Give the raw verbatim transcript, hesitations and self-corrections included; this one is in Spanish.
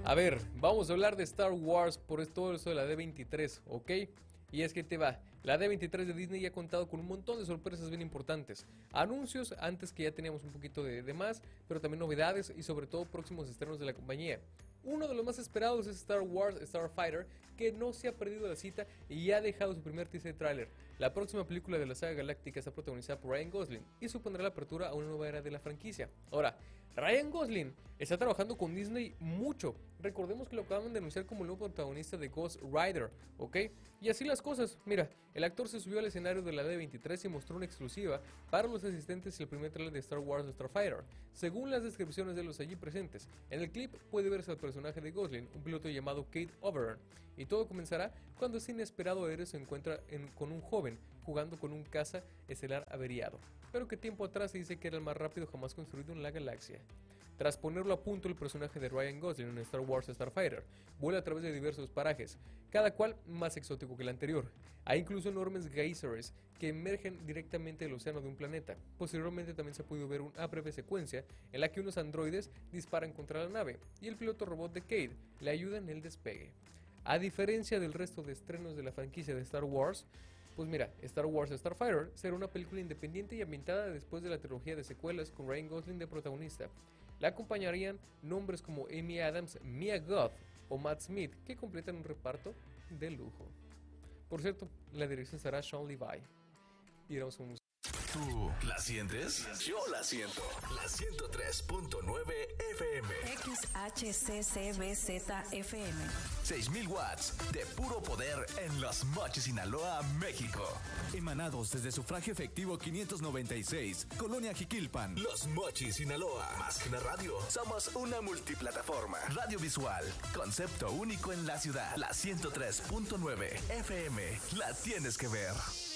A ver, vamos a hablar de Star Wars por todo eso de la D veintitrés, ¿ok? Y es que te va, la D veintitrés de Disney ya ha contado con un montón de sorpresas bien importantes. Anuncios antes que ya teníamos un poquito de, de más, pero también novedades y sobre todo próximos estrenos de la compañía. Uno de los más esperados es Star Wars Starfighter, que no se ha perdido la cita y ya ha dejado su primer teaser trailer. La próxima película de la saga galáctica está protagonizada por Ryan Gosling y supondrá la apertura a una nueva era de la franquicia. Ahora, Ryan Gosling está trabajando con Disney mucho. Recordemos que lo acaban de anunciar como el nuevo protagonista de Ghost Rider, ¿ok? Y así las cosas. Mira, el actor se subió al escenario de la D veintitrés y mostró una exclusiva para los asistentes y el primer trailer de Star Wars Starfighter. Según las descripciones de los allí presentes, en el clip puede verse al personaje de Gosling, un piloto llamado Kate Overton, y todo comenzará cuando este inesperado héroe se encuentra en, con un joven jugando con un caza estelar averiado, pero que tiempo atrás se dice que era el más rápido jamás construido en la galaxia. Tras ponerlo a punto, el personaje de Ryan Gosling en Star Wars Starfighter vuela a través de diversos parajes, cada cual más exótico que el anterior. Hay incluso enormes geysers que emergen directamente del océano de un planeta. Posteriormente también se ha podido ver una breve secuencia en la que unos androides disparan contra la nave y el piloto robot de Cade le ayuda en el despegue. A diferencia del resto de estrenos de la franquicia de Star Wars, pues mira, Star Wars Starfighter será una película independiente y ambientada después de la trilogía de secuelas con Ryan Gosling de protagonista. La acompañarían nombres como Amy Adams, Mia Goth o Matt Smith, que completan un reparto de lujo. Por cierto, la dirección será Sean Levi. Y vamos a un... ¿Tú la sientes? Yo la siento. La ciento tres punto nueve F M. X H C C B Z F M. seis mil watts de puro poder en Los Mochis, Sinaloa, México. Emanados desde sufragio efectivo quinientos noventa y seis, Colonia Jiquilpan. Los Mochis, Sinaloa. Más que una radio, somos una multiplataforma. Radio visual, concepto único en la ciudad. La ciento tres punto nueve F M. La tienes que ver.